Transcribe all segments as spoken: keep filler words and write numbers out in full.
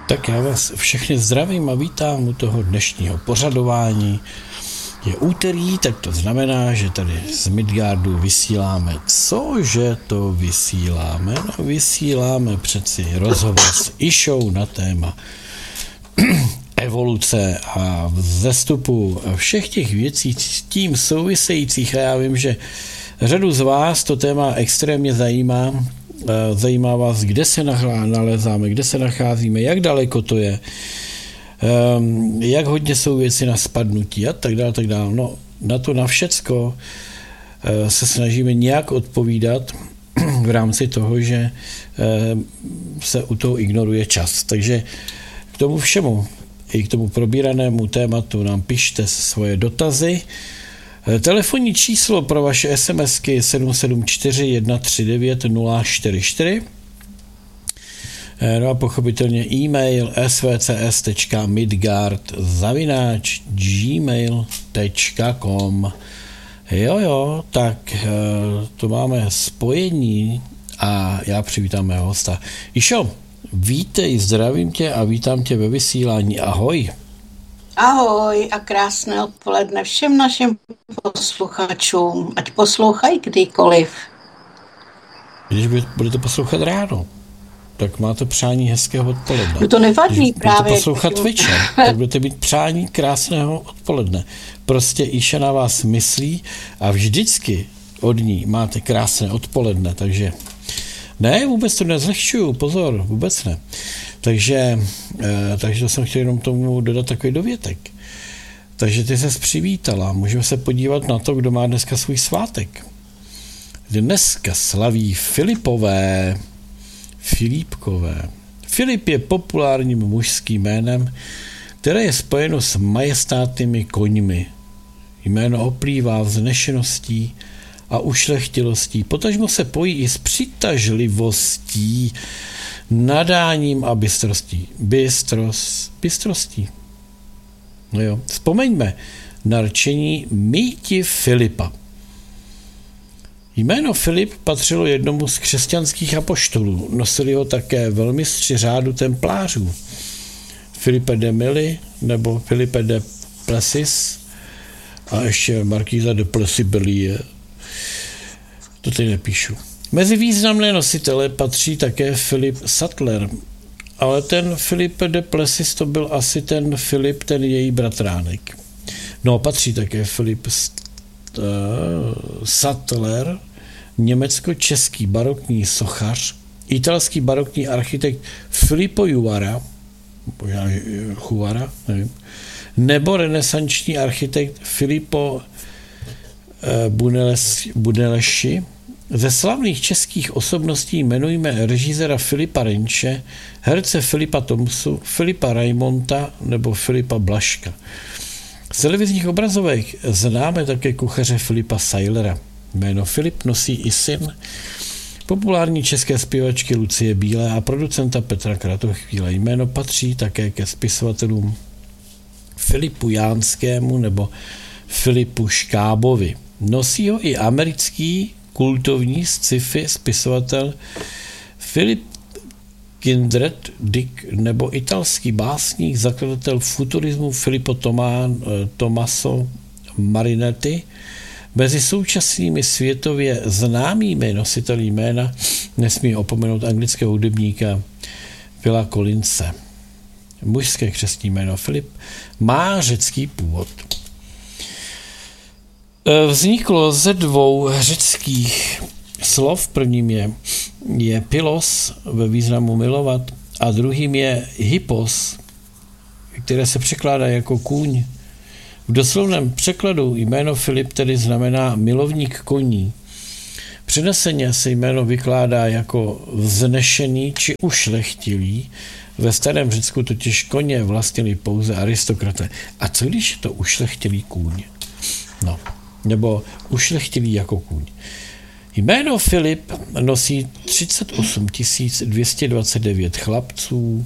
Tak já vás všechny zdravím a vítám u toho dnešního pořadování. Je úterý, tak to znamená, že tady z Midgardu vysíláme. Cože to vysíláme? No vysíláme přeci rozhovor s Išou na téma evoluce a vzestupu všech těch věcí s tím souvisejících. A já vím, že řadu z vás to téma extrémně zajímá. Zajímá vás, kde se nalezáme, kde se nacházíme, jak daleko to je, jak hodně jsou věci na spadnutí a tak dále, tak dále. No, na to na všecko se snažíme nějak odpovídat v rámci toho, že se u toho ignoruje čas. Takže k tomu všemu, i k tomu probíranému tématu nám pište svoje dotazy. Telefonní číslo pro vaše SMSky je sedm sedm čtyři jedna tři devět nula čtyři čtyři. No a pochopitelně e-mail svcs tečka midgard zavináč gmail tečka com. Jo, jo, tak to máme spojení a já přivítám mého hosta. Išo, vítej, zdravím tě a vítám tě ve vysílání. Ahoj. Ahoj a krásné odpoledne všem našim posluchačům, ať poslouchají kdykoliv. Když budete poslouchat ráno, tak máte přání hezkého odpoledne. No to nevadí. Když právě. Když poslouchat večer, tak budete mít přání krásného odpoledne. Prostě Iša na vás myslí a vždycky od ní máte krásné odpoledne, takže ne, vůbec to nezlehčuju, pozor, vůbec ne. Takže, takže to jsem chtěl jenom tomu dodat takový dovětek. Takže ty ses přivítala. Můžeme se podívat na to, kdo má dneska svůj svátek. Dneska slaví Filipové. Filipkové. Filip je populárním mužským jménem, které je spojeno s majestátnými koňmi. Jméno oplývá vznešeností a ušlechtilostí. Potažmo se pojí i s přitažlivostí, nadáním a bystrostí. Bystros, bystrostí. No jo. Vzpomeňme na rčení Míti Filipa. Jméno Filip patřilo jednomu z křesťanských apoštolů. Nosili ho také velmistři řádu templářů. Filipe de Milly nebo Filipe de Plessis a ještě Markýza de Plessibelie. To teď nepíšu. Mezi významné nositele patří také Filip Sattler, ale ten Filipe de Plessis to byl asi ten Filip, ten její bratránek. No, patří také Filip uh, Sattler, německo-český barokní sochař, italský barokní architekt Filippo Juvara, Juvara, nevím, nebo renesanční architekt Filippo uh, Brunelleschi. Ze slavných českých osobností jmenujeme režiséra Filipa Renče, herce Filipa Tomsu, Filipa Raimonta nebo Filipa Blaška. Z televizních obrazovek známe také kuchaře Filipa Sailera. Jméno Filip nosí i syn populární české zpěvačky Lucie Bílé a producenta Petra Kratochvíle. Jméno patří také ke spisovatelům Filipu Jánskému nebo Filipu Škábovi. Nosí ho i americký kultovní sci-fi spisovatel Philip Kindred Dick nebo italský básník, zakladatel futurismu Filippo Tomán, Tommaso Marinetti. Mezi současnými světově známými nositeli jména nesmí opomenout anglického hudebníka Phila Collinse. Mužské křestní jméno Filip má řecký původ. Vzniklo ze dvou řeckých slov. Prvním je, je pilos ve významu milovat a druhým je hypos, které se překládá jako kůň. V doslovném překladu jméno Filip tedy znamená milovník koní. Přeneseně se jméno vykládá jako vznešený či ušlechtilý. Ve starém Řecku totiž koně vlastnili pouze aristokraté. A co když je to ušlechtilý kůň? No, nebo ušlechtilý jako kůň. Jméno Filip nosí třicet osm tisíc dvě stě dvacet devět chlapců,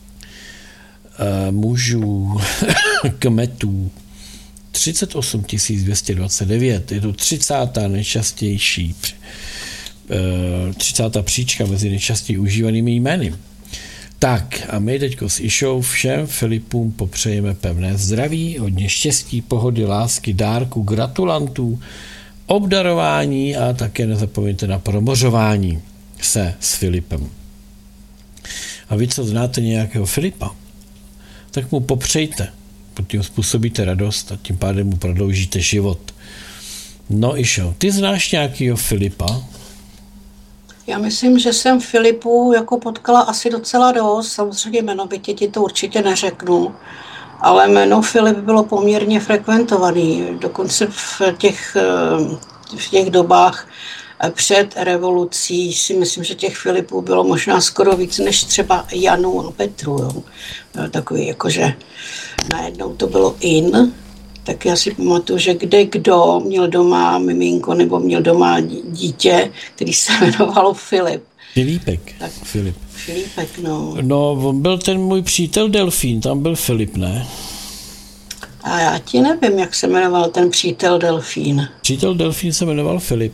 mužů, kmetů. třicet osm tisíc dvě stě dvacet devět. Je to třicátá nejčastější, třicátá příčka mezi nejčastěji užívanými jmény. Tak a my teďko s Išou všem Filipům popřejeme pevné zdraví, hodně štěstí, pohody, lásky, dárku, gratulantů, obdarování a také nezapomeňte na promořování se s Filipem. A vy, co znáte nějakého Filipa, tak mu popřejte, protože tím způsobíte radost a tím pádem mu prodloužíte život. No Išo, ty znáš nějakého Filipa? Já myslím, že jsem Filipů jako potkala asi docela dost, samozřejmě jmenovitě ti to určitě neřeknu, ale jméno Filip bylo poměrně frekventovaný, dokonce v těch, v těch dobách před revolucí si myslím, že těch Filipů bylo možná skoro víc než třeba Janu a Petru. Jo. Takový jakože najednou to bylo in, tak já si pamatuju, že kde kdo měl doma miminko nebo měl doma dítě, který se jmenovalo Filip. Filipek. Tak, Filip. Filipek, no. No, on byl ten můj přítel Delfín, tam byl Filip, ne? A já ti nevím, jak se jmenoval ten přítel Delfín. Přítel Delfín se jmenoval Filip.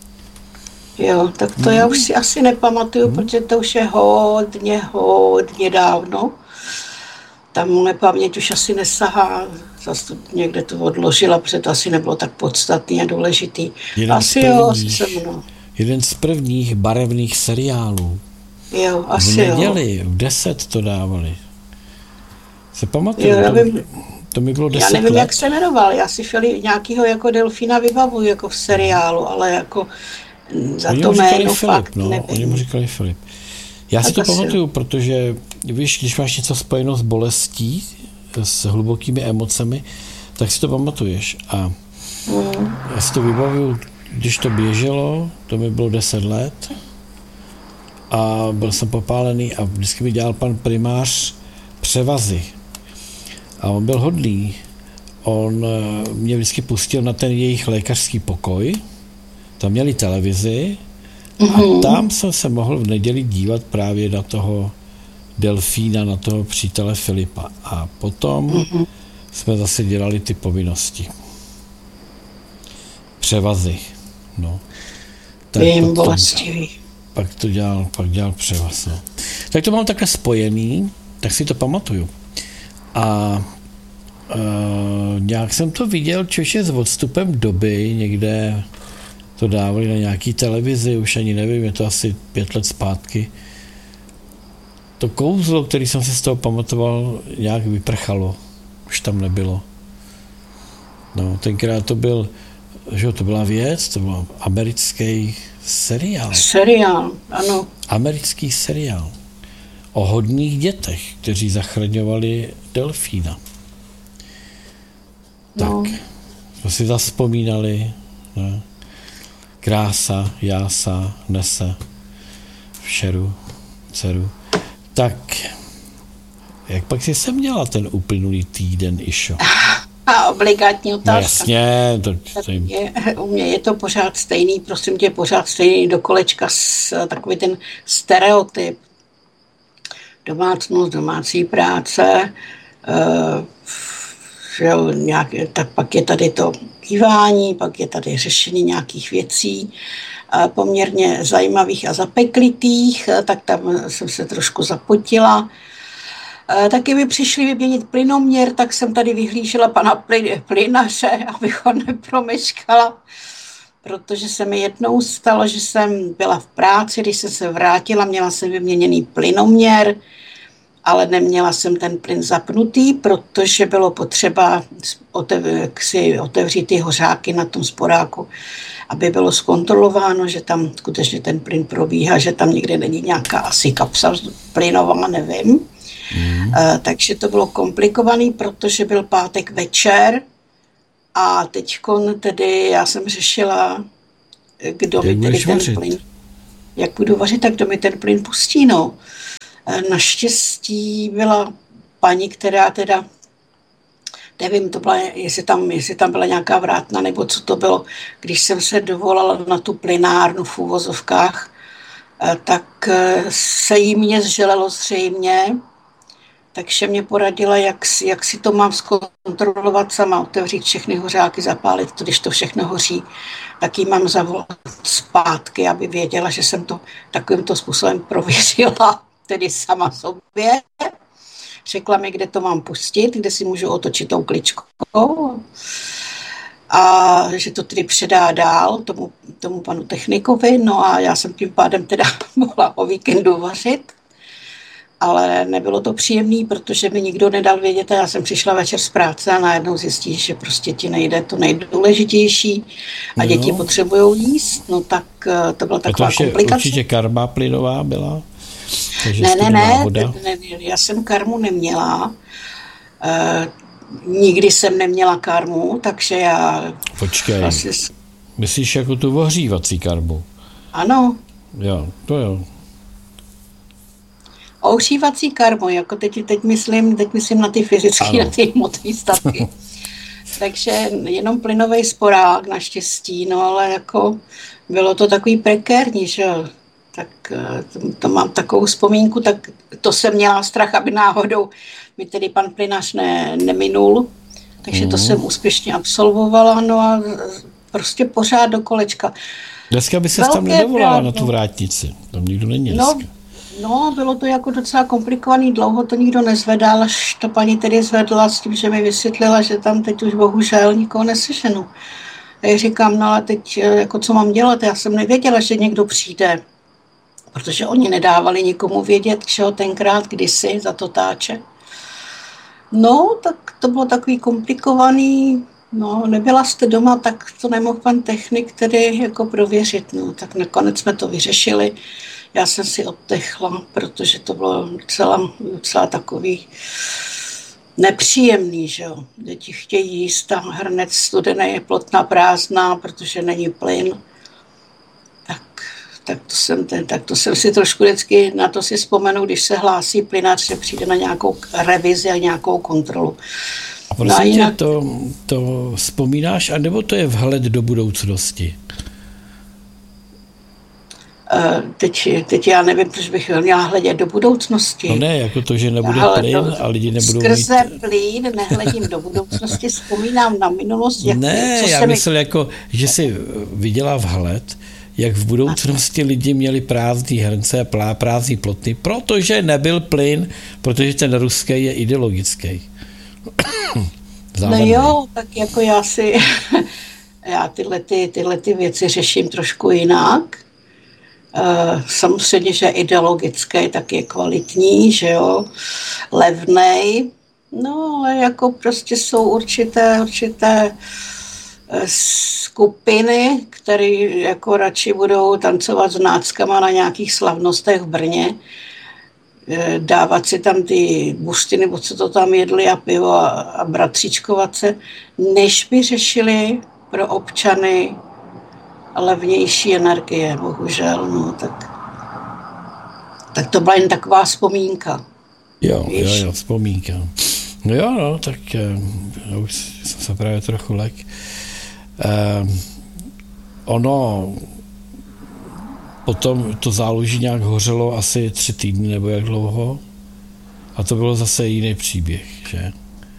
Jo, tak to hmm. já už si asi nepamatuju, hmm. protože to už je hodně, hodně dávno. Tam moje paměť už asi nesahá, zase někde to odložila, protože to asi nebylo tak podstatný a důležitý. Jeden asi jo, asi se mnou. Jeden z prvních barevných seriálů. Jo, asi v neděli, jo. v deset to dávali. Se pamatuju? Jo, já vím, to mi bylo deset let. Já nevím, let. Jak se jmenoval. Já si Fili, nějakýho jako Delfína vybavuju jako v seriálu, ale jako za oni to jméno Filip, fakt no, nevím. Oni mu říkali Filip. Já si to pamatuju, protože víš, když máš něco spojeno s bolestí, s hlubokými emocemi, tak si to pamatuješ. A mm. já si to vybavuju, když to běželo, to mi bylo deset let a byl jsem popálený a vždycky mi dělal pan primář převazy. A on byl hodný. On mě vždycky pustil na ten jejich lékařský pokoj, tam měli televizi mm-hmm. a tam jsem se mohl v neděli dívat právě na toho Delfína, na toho přítele Filipa. A potom mm-hmm. jsme zase dělali ty povinnosti. Převazy. No. Tak Vím, bolestivý. Pak to dělal, pak dělal převaz. No. Tak to mám takhle spojený, tak si to pamatuju. A uh, nějak jsem to viděl, člověče, s odstupem doby, někde to dávali na nějaký televizi, už ani nevím, je to asi pět let zpátky. To kouzlo, který jsem si z toho pamatoval, nějak vyprchalo. Už tam nebylo. No, tenkrát to byl, že to byla věc, to byl americký seriál. Seriál, ano. Americký seriál o hodných dětech, kteří zachraňovali delfína. No. Tak, jsme si zavzpomínali, ne? Krása, jása, nese, všeru, dceru. Tak, jak pak jsi se měla ten uplynulý týden, Išo? A obligátní otázka. No jasně. To, to jim... je, u mě je to pořád stejný, prosím tě, pořád stejný do kolečka, s, takový ten stereotyp. Domácnost, domácí práce, uh, že nějak, tak pak je tady to kývání, pak je tady řešení nějakých věcí, poměrně zajímavých a zapeklitých, tak tam jsem se trošku zapotila. Taky mi přišli vyměnit plynoměr, tak jsem tady vyhlížela pana plyn, plynaře, abych ho nepromeškala, protože se mi jednou stalo, že jsem byla v práci, když jsem se vrátila, měla jsem vyměněný plynoměr, ale neměla jsem ten plyn zapnutý, protože bylo potřeba otev, si otevřít ty hořáky na tom sporáku, aby bylo zkontrolováno, že tam skutečně ten plyn probíhá, že tam někde není nějaká asi kapsa plynová, nevím. Mm. Uh, takže to bylo komplikovaný, protože byl pátek večer a teďkon tedy já jsem řešila, kdo mi tedy ten vařit? plyn, jak budu vařit, tak kdo mi ten plyn pustí, no. Naštěstí byla paní, která teda, nevím, to byla, jestli, tam, jestli tam byla nějaká vrátna, nebo co to bylo, když jsem se dovolala na tu plynárnu v úvozovkách, tak se jí mě zželelo zřejmě, takže mě poradila, jak, jak si to mám zkontrolovat sama, otevřít všechny hořáky, zapálit to, když to všechno hoří, tak jí mám zavolat zpátky, aby věděla, že jsem to takovýmto způsobem prověřila. tedy sama sobě. Řekla mi, kde to mám pustit, kde si můžu otočit tou kličkou. A že to tedy předá dál tomu, tomu panu technikovi. No a já jsem tím pádem teda mohla o víkendu vařit. Ale nebylo to příjemné, protože mi nikdo nedal vědět a já jsem přišla večer z práce a najednou zjistíš, že prostě ti nejde to nejdůležitější a děti no. potřebují jíst, no tak to byla taková a to komplikace. Určitě karma plynová byla? Ne, ne, ne, ne, já jsem karmu neměla, e, nikdy jsem neměla karmu, takže já... Počkej, asi... myslíš jako tu ohřívací karmu? Ano. Jo, to jo. Ohřívací karmu, jako teď, teď, myslím, teď myslím na ty fyzické, na ty hmotné statky. Takže jenom plynový sporák naštěstí, no ale jako bylo to takový prekérní, že jo. Tak to, to mám takovou vzpomínku, tak to jsem měla strach, aby náhodou mi tedy pan plynař ne, neminul. Takže mm. to jsem úspěšně absolvovala, no a prostě pořád do kolečka. Dneska by se tam nedovolala právě na tu vrátnici, tam nikdo není dneska. No, No, bylo to jako docela komplikovaný, dlouho to nikdo nezvedal, až to paní tedy zvedla s tím, že mi vysvětlila, že tam teď už bohužel nikoho neseženu. A já říkám, no ale teď jako co mám dělat, já jsem nevěděla, že někdo přijde, protože oni nedávali nikomu vědět, čeho tenkrát, kdysi za to táče. No, tak to bylo takový komplikovaný, no, nebyla jste doma, tak to nemohl pan technik tedy jako prověřit, no, tak nakonec jsme to vyřešili. Já jsem si oddechla, protože to bylo docela, docela takový nepříjemný, že jo. Děti chtějí jíst a hrnec studený je plotna prázdná, protože není plyn. Tak, tak, to jsem ten, tak to jsem si trošku vždycky, na to si vzpomenu, když se hlásí plynář, že přijde na nějakou revizi a nějakou kontrolu. A prosím no, jinak... tě, to, to vzpomínáš, anebo to je vhled do budoucnosti? Teď, teď já nevím, proč bych měla hledět do budoucnosti. No ne, jako to, že nebude plyn a lidi nebudou skrze mít... plyn nehledím do budoucnosti, vzpomínám na minulost. Jak, ne, co já se myslel mi... jako, že jsi viděla vhled, jak v budoucnosti lidi měli prázdný hrnce a prázdný plotny, protože nebyl plyn, protože ten ruský je ideologický. No jo, tak jako já si... já tyhle, ty, tyhle ty věci řeším trošku jinak. Uh, samozřejmě, že ideologický, tak je kvalitní, že jo, levnej, no ale jako prostě jsou určité, určité skupiny, které jako radši budou tancovat s náckama na nějakých slavnostech v Brně, dávat si tam ty bušty, nebo co to tam jedli a pivo a, a bratříčkovat se, než by řešili pro občany levnější energie, bohužel, no, tak, tak to byla jen taková vzpomínka. Jo, jo, jo, vzpomínka. No jo, no, tak já už jsem se právě trochu lek. Eh, ono potom to záloží nějak hořelo asi tři týdny nebo jak dlouho a to bylo zase jiný příběh, že?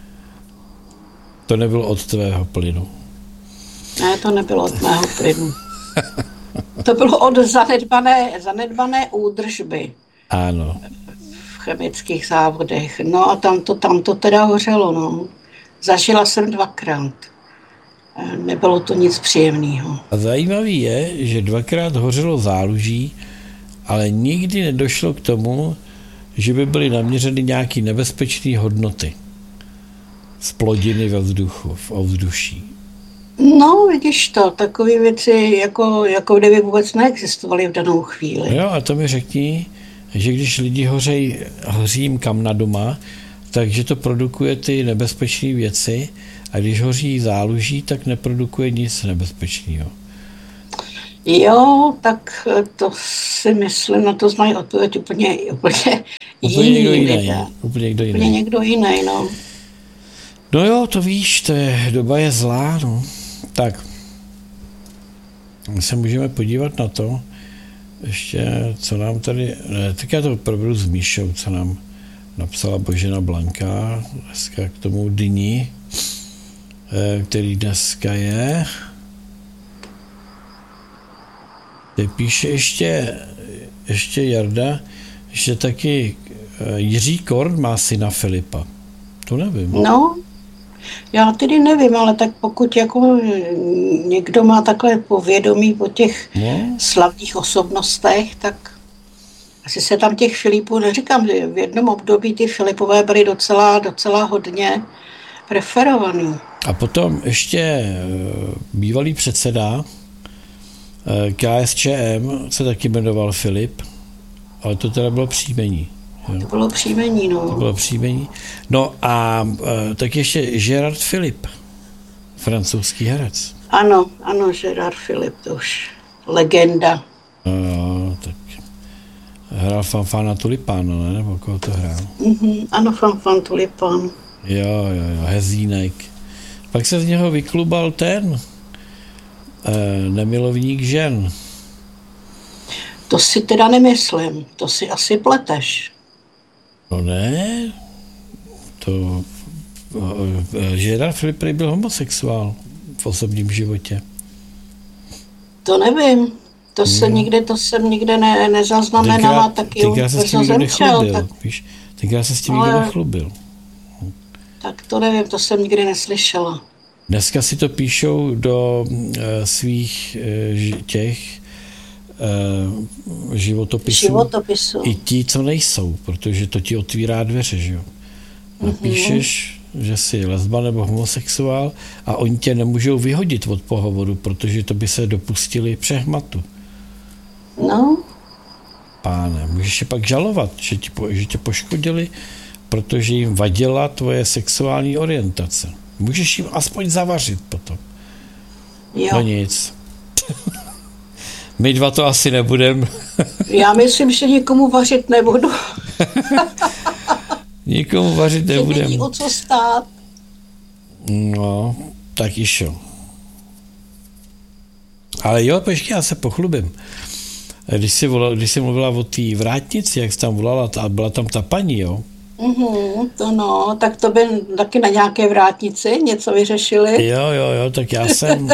To nebylo od tvého plynu. Ne, to nebylo od mého plynu. To bylo od zanedbané, zanedbané údržby. Ano. V chemických závodech. No a tam to, tam to teda hořelo, no. Zažila jsem dvakrát. Nebylo to nic příjemného. A zajímavý je, že dvakrát hořelo záluží, ale nikdy nedošlo k tomu, že by byly naměřeny nějaké nebezpečné hodnoty z plodiny ve vzduchu, v ovzduší. No, vidíš to, takové věci, jako, jako kdyby vůbec neexistovaly v danou chvíli. Jo, a to mi řekni, že když lidi hoří, hoří jim kamna doma, takže to produkuje ty nebezpečné věci a když hoří záluží, tak neprodukuje nic nebezpečného. Jo, tak to si myslím, na to znají odpověď úplně, úplně, úplně jiný někdo jiný. lidé. Úplně někdo jiný. Úplně někdo jiný, no. No jo, to víš, to je, doba je zlá, no. Tak, my se můžeme podívat na to, ještě, co nám tady, ne, tak já to proberu s Míšou, co nám napsala Božena Blanka dneska k tomu dni, který dneska je. Teď píše ještě, ještě Jarda, že taky Jiří Korn má syna Filipa. To nevím. No, já tedy nevím, ale tak pokud jako někdo má takhle povědomí o těch no. slavných osobnostech, tak asi se tam těch Filipů, neříkám, že v jednom období ty Filipové byly docela, docela hodně preferovaný. A potom ještě bývalý předseda K S Č M se taky jmenoval Filip, ale to teda bylo příjmení. Jo. To bylo příjmení, no. To bylo příjmení. No a tak ještě Gerard Philippe, francouzský herec. Ano, ano, Gerard Philippe, to už legenda. No, tak hrál Fanfana Tulipána, ne? Nebo koho to hrál? Mm-hmm, ano, Fanfan Tulipán. Jo, jo, jo, Hezínek. Pak se z něho vyklubal ten e, nemilovník žen. To si teda nemyslím, to si asi pleteš. No ne, to Gerard Philippe byl homosexuál v osobním životě. To nevím, to se no. nikde, to jsem nikde ne, nezaznamenala, taky tenkrát se s tím nikdo nechlubil, tak... víš, tenkrát se s tím Ale... nikdo nechlubil. Tak to nevím, to jsem nikdy neslyšela. Dneska si to píšou do uh, svých uh, těch uh, životopisů, životopisů i ti, co nejsou, protože to ti otvírá dveře, že jo. Napíšeš, mm-hmm. že jsi lesba nebo homosexuál a oni tě nemůžou vyhodit od pohovoru, protože to by se dopustili přehmatu. No. Páne, můžeš je pak žalovat, že, ti, že tě poškodili, protože jim vadila tvoje sexuální orientace. Můžeš jim aspoň zavařit potom. Jo. No nic. My dva to asi nebudem. Já myslím, že nikomu vařit nebudu. Nikomu vařit nebudem. Není o co stát. No, tak i šo. Ale jo, počkej, já se pochlubím. Když jsi, volala, když jsi mluvila o té vrátnici, jak jsi tam volala, a byla tam ta paní, jo? Mm-hmm, to no, tak to by taky na nějaké vrátnici něco vyřešili. Jo, jo, jo, tak já jsem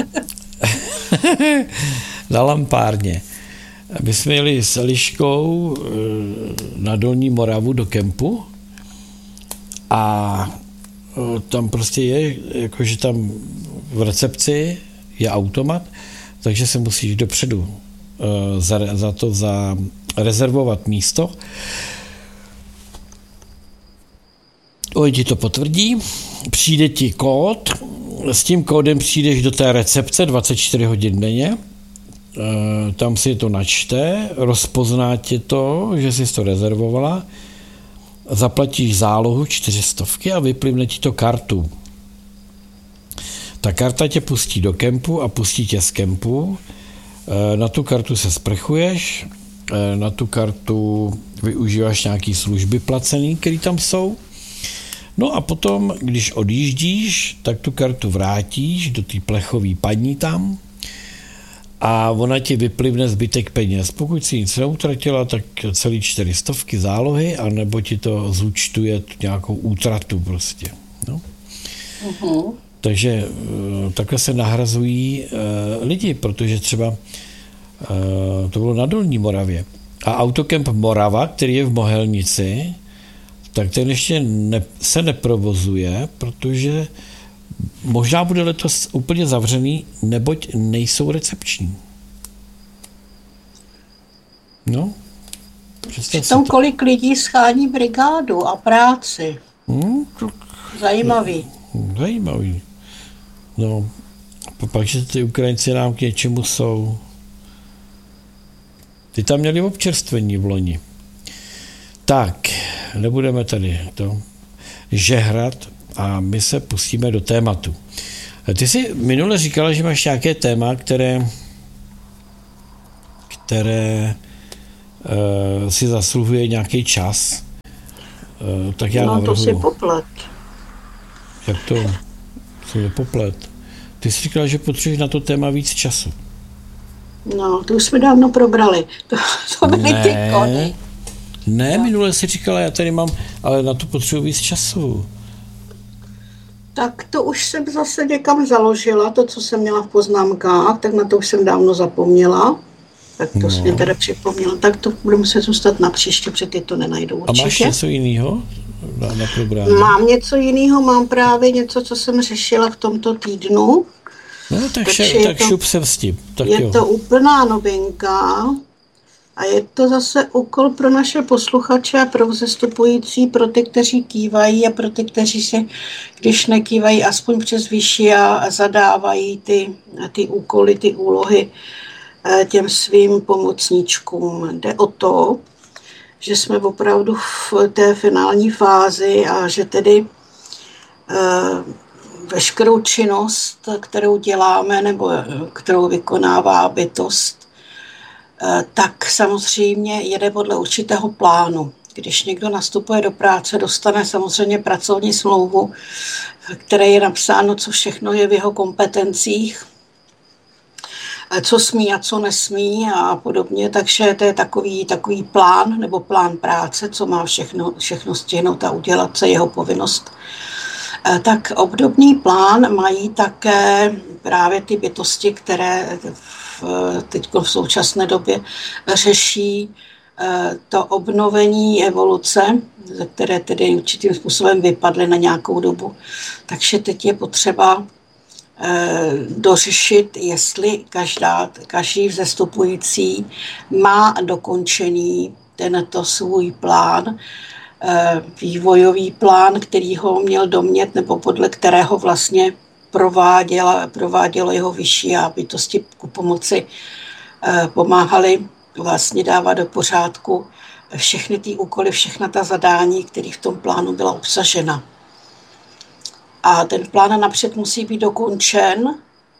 na lampárně. My jsme jeli s Eliškou na Dolní Moravu do kempu a tam prostě je, jakože tam v recepci je automat, takže se musíš dopředu za, za to zarezervovat místo. Oni ti to potvrdí, přijde ti kód, s tím kódem přijdeš do té recepce dvacet čtyři hodin denně, tam si to načte, rozpozná ti to, že jsi to rezervovala, zaplatíš zálohu čtyřistovky a vyplivne ti to kartu. Ta karta tě pustí do kempu a pustí tě z kempu. Na tu kartu se sprchuješ, na tu kartu využíváš nějaký služby placený, které tam jsou. No a potom, když odjíždíš, tak tu kartu vrátíš do té plechové paní tam a ona ti vyplivne zbytek peněz. Pokud si nic neutratila, tak celý čtyři stovky zálohy, anebo ti to zúčtuje nějakou útratu prostě. No. Uh-huh. Takže takhle se nahrazují uh, lidi, protože třeba uh, to bylo na Dolní Moravě. A Autokemp Morava, který je v Mohelnici, tak ten ještě ne, se neprovozuje, protože možná bude letos úplně zavřený, neboť nejsou recepční. No. Přitom kolik lidí schání brigádu a práci. Hmm, to, Zajímavý. Zajímavý. No, pak, že ty Ukrajinci nám k něčemu jsou. Ty tam měli občerstvení v loni. Tak, nebudeme tady to žehrat a my se pustíme do tématu. Ty jsi minule říkala, že máš nějaké téma, které, které uh, si zasluhuje nějaký čas. Uh, tak já no, navrhuji. To si poplet. Jak to? Co je poplet? Ty jsi říkala, že potřebuješ na to téma víc času. No, to už jsme dávno probrali. To, to byly ne, ty kody. Ne, minule jsi říkala, já tady mám, ale na to potřebuji víc času. Tak to už jsem zase někam založila, to, co jsem měla v poznámkách, tak na to už jsem dávno zapomněla. Tak to no. jsi mě teda připomněl. Tak to bude muset zůstat na příště, protože ty to nenajdou určitě. A máš něco jiného na, na probrání? Mám něco jiného, mám právě něco, co jsem řešila v tomto týdnu. No tak, še, tak to, šup se vstip. Tak je jo. to úplná novinka a je to zase úkol pro naše posluchače a pro vzestupující, pro ty, kteří kývají a pro ty, kteří si, když nekývají, aspoň přes vyšší a zadávají ty, ty úkoly, ty úlohy těm svým pomocníčkům. Jde o to, že jsme opravdu v té finální fázi a že tedy veškerou činnost, kterou děláme nebo kterou vykonává bytost, tak samozřejmě jede podle určitého plánu. Když někdo nastupuje do práce, dostane samozřejmě pracovní smlouvu, které je napsáno, co všechno je v jeho kompetencích, co smí a co nesmí a podobně. Takže to je takový, takový plán nebo plán práce, co má všechno, všechno stihnout a udělat, co je jeho povinnost. Tak obdobný plán mají také právě ty bytosti, které v, teď v současné době řeší to obnovení evoluce, ze které tedy určitým způsobem vypadly na nějakou dobu. Takže teď je potřeba dořešit, jestli každá, každý vzestupující má dokončený tento svůj plán, vývojový plán, který ho měl domět, nebo podle kterého vlastně provádělo, provádělo jeho vyšší a bytosti ku pomoci pomáhali vlastně dávat do pořádku všechny ty úkoly, všechna ta zadání, které v tom plánu byla obsažena. A ten plán napřed musí být dokončen,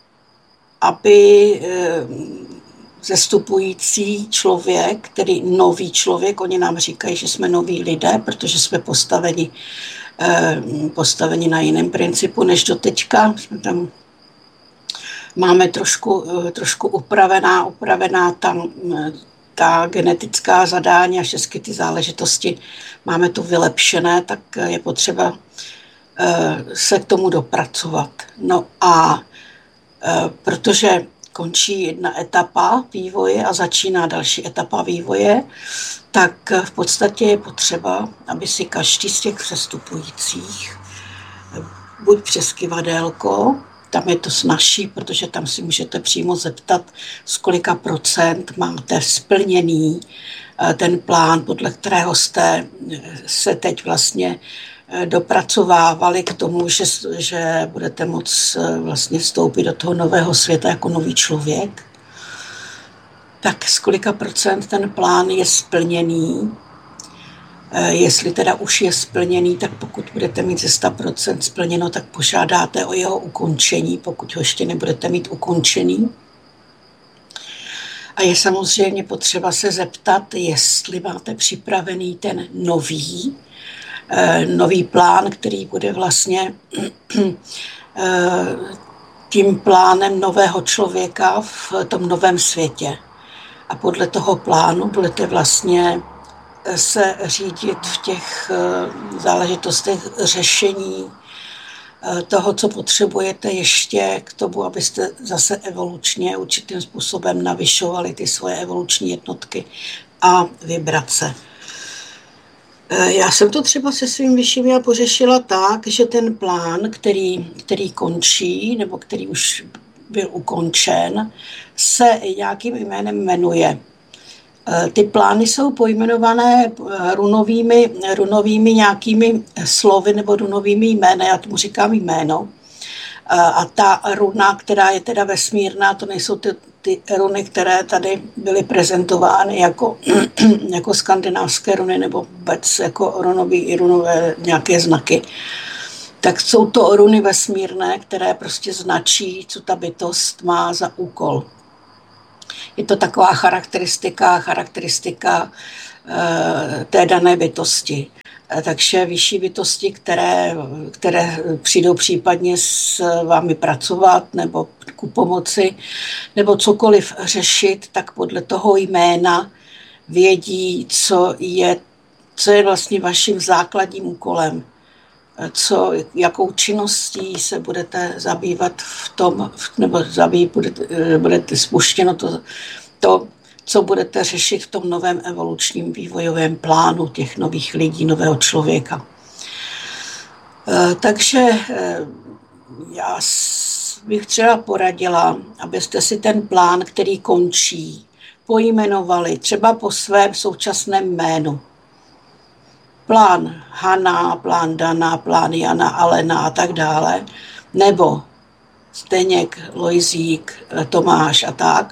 aby zestupující člověk, tedy nový člověk, oni nám říkají, že jsme noví lidé, protože jsme postaveni, postaveni na jiném principu než doteďka. Jsme tam, máme trošku, trošku upravená, upravená tam ta genetická zadání a všechny ty záležitosti. Máme to vylepšené, tak je potřeba se k tomu dopracovat. No a protože končí jedna etapa vývoje a začíná další etapa vývoje, tak v podstatě je potřeba, aby si každý z těch přestupujících, buď přes kyvadélko, tam je to snazší, protože tam si můžete přímo zeptat, z kolika procent máte splněný ten plán, podle kterého jste se teď vlastně dopracovávali k tomu, že, že budete moct vlastně vstoupit do toho nového světa jako nový člověk. Tak z kolika procent ten plán je splněný. Jestli teda už je splněný, tak pokud budete mít ze sto procent splněno, tak požádáte o jeho ukončení, pokud ho ještě nebudete mít ukončený. A je samozřejmě potřeba se zeptat, jestli máte připravený ten nový, nový plán, který bude vlastně tím plánem nového člověka v tom novém světě. A podle toho plánu budete vlastně se řídit v těch záležitostech řešení toho, co potřebujete ještě k tomu, abyste zase evolučně určitým způsobem navyšovali ty svoje evoluční jednotky a vibrace. Já jsem to třeba se svým vyšším já pořešila tak, že ten plán, který, který končí, nebo který už byl ukončen, se nějakým jménem jmenuje. Ty plány jsou pojmenované runovými, runovými nějakými slovy nebo runovými jmény, já tomu říkám jméno. A ta runa, která je teda vesmírná, to nejsou ty, ty runy, které tady byly prezentovány jako, jako skandinávské runy nebo vůbec jako runový, runové nějaké znaky. Tak jsou to runy vesmírné, které prostě značí, co ta bytost má za úkol. Je to taková charakteristika, charakteristika e, té dané bytosti. E, takže vyšší bytosti, které, které přijdou případně s vámi pracovat nebo ku pomoci, nebo cokoliv řešit, tak podle toho jména vědí, co je, co je vlastně vaším základním úkolem. Co, jakou činností se budete zabývat v tom, nebo zabývat, budete, budete spuštěno to, to, co budete řešit v tom novém evolučním vývojovém plánu těch nových lidí, nového člověka. Takže já bych třeba poradila, abyste si ten plán, který končí, pojmenovali třeba po svém současném jménu. Plán Hana, plán Dana, plán Jana, Alena a tak dále, nebo Zdeněk, Lojzík, Tomáš a tak.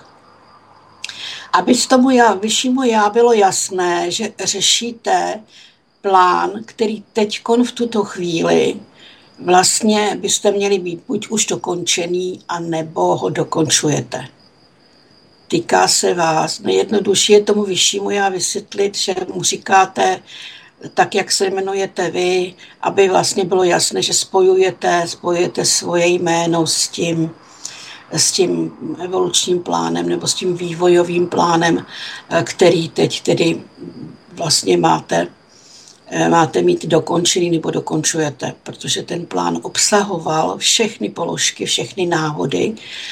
Aby z tomu já, vyššímu já bylo jasné, že řešíte plán, který teďkon v tuto chvíli vlastně byste měli být buď už dokončený, anebo ho dokončujete. Týká se vás. Nejjednodušší je tomu vyššímu já vysvětlit, že mu říkáte tak, jak se jmenujete vy, aby vlastně bylo jasné, že spojujete, spojujete svoje jméno s tím, s tím evolučním plánem nebo s tím vývojovým plánem, který teď tedy vlastně máte, máte mít dokončený nebo dokončujete, protože ten plán obsahoval všechny položky, všechny návody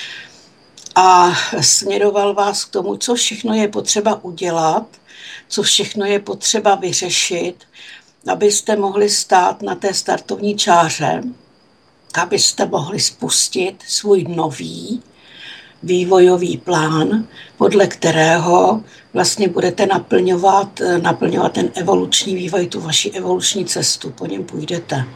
a směroval vás k tomu, co všechno je potřeba udělat, co všechno je potřeba vyřešit, abyste mohli stát na té startovní čáře, abyste mohli spustit svůj nový vývojový plán, podle kterého vlastně budete naplňovat, naplňovat ten evoluční vývoj, tu vaši evoluční cestu, po něm půjdete.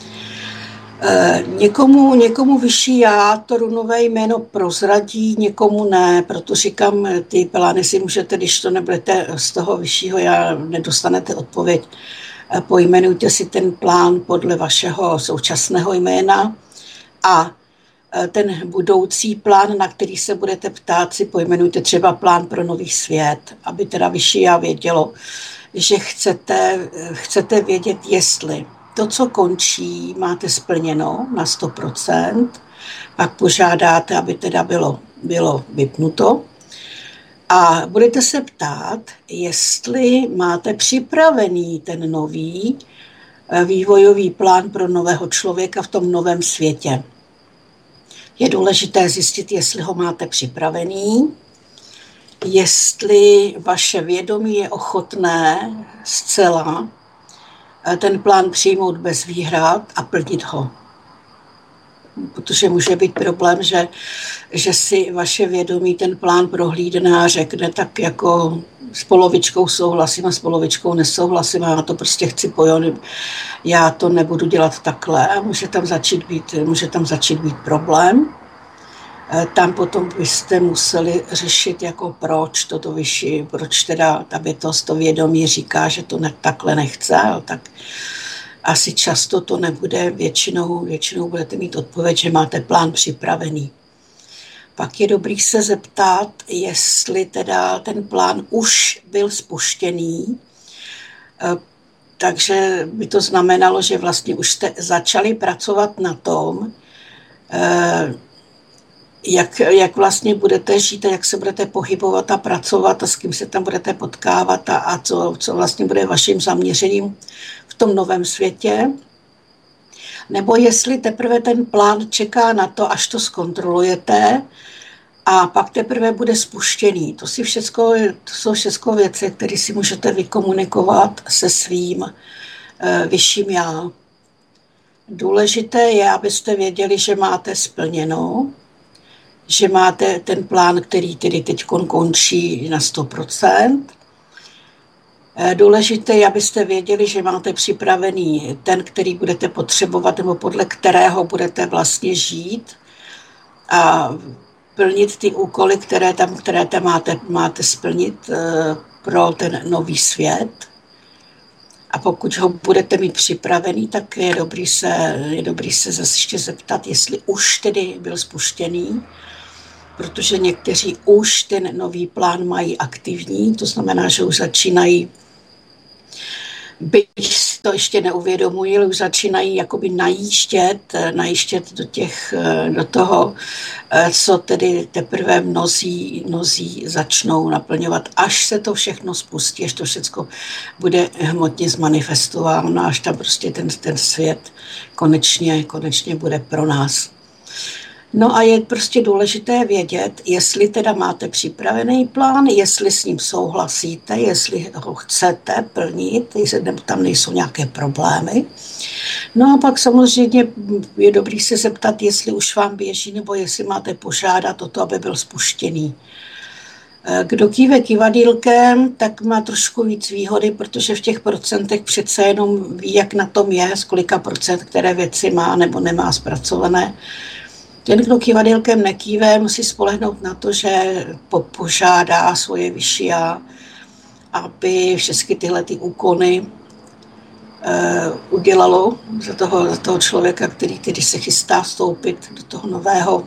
E, někomu, někomu vyšší já to runové jméno prozradí, někomu ne, proto říkám, ty plány si můžete, když to nebudete z toho vyššího já, nedostanete odpověď, pojmenujte si ten plán podle vašeho současného jména a ten budoucí plán, na který se budete ptát, si pojmenujte třeba plán pro nový svět, aby teda vyšší já vědělo, že chcete, chcete vědět, jestli to, co končí, máte splněno na sto procent, pak požádáte, aby teda bylo, bylo vypnuto a budete se ptát, jestli máte připravený ten nový vývojový plán pro nového člověka v tom novém světě. Je důležité zjistit, jestli ho máte připravený, jestli vaše vědomí je ochotné zcela ten plán přijmout bez výhrad a plnit ho. Protože může být problém, že, že si vaše vědomí ten plán prohlídne a řekne tak jako s polovičkou souhlasím a s polovičkou nesouhlasím a já to prostě chci pojít, já to nebudu dělat takhle a může tam začít být, může tam začít být problém. Tam potom byste museli řešit, jako proč toto vyšší, proč teda ta bytost, to vědomí říká, že to ne, takhle nechce, tak asi často to nebude, většinou, většinou budete mít odpověď, že máte plán připravený. Pak je dobrý se zeptat, jestli teda ten plán už byl spuštěný, takže by to znamenalo, že vlastně už jste začali pracovat na tom, Jak, jak vlastně budete žít a jak se budete pohybovat a pracovat a s kým se tam budete potkávat a, a co, co vlastně bude vaším zaměřením v tom novém světě. Nebo jestli teprve ten plán čeká na to, až to zkontrolujete a pak teprve bude spuštěný. To, si všecko, to jsou všechno věci, které si můžete vykomunikovat se svým uh, vyšším já. Důležité je, abyste věděli, že máte splněno, že máte ten plán, který tedy teď končí na sto procent. Důležité je, abyste věděli, že máte připravený ten, který budete potřebovat, nebo podle kterého budete vlastně žít a plnit ty úkoly, které tam, které tam máte, máte splnit pro ten nový svět. A pokud ho budete mít připravený, tak je dobrý se, je dobrý se zase ještě zeptat, jestli už tedy byl spuštěný, protože někteří už ten nový plán mají aktivní, to znamená, že už začínají, byť si to ještě neuvědomují, ale už začínají jakoby najíždět, najíždět do, těch, do toho, co tedy teprve mnozí, mnozí začnou naplňovat, až se to všechno spustí, až to všechno bude hmotně zmanifestováno, až tam prostě ten, ten svět konečně, konečně bude pro nás. No a je prostě důležité vědět, jestli teda máte připravený plán, jestli s ním souhlasíte, jestli ho chcete plnit, jestli tam nejsou nějaké problémy. No a pak samozřejmě je dobrý se zeptat, jestli už vám běží, nebo jestli máte požádat o to, aby byl spuštěný. Kdo kýve kývadýlkem, tak má trošku víc výhody, protože v těch procentech přece jenom ví, jak na tom je, z kolika procent které věci má nebo nemá zpracované. Ten, kdo kývadýlkem nekýve, musí spolehnout na to, že požádá svoje vyšší já, aby všechny tyhle ty úkony uh, udělalo za toho, za toho člověka, který tedy se chystá vstoupit do toho nového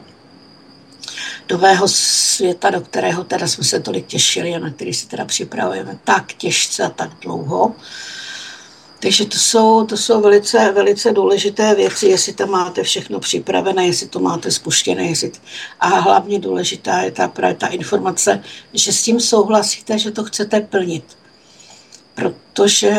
nového světa, do kterého teda jsme se tolik těšili a na který si teda připravujeme tak těžce a tak dlouho. Takže to jsou, to jsou velice, velice důležité věci, jestli tam máte všechno připravené, jestli to máte spuštěné, jestli... a hlavně důležitá je ta, právě ta informace, že s tím souhlasíte, že to chcete plnit. Protože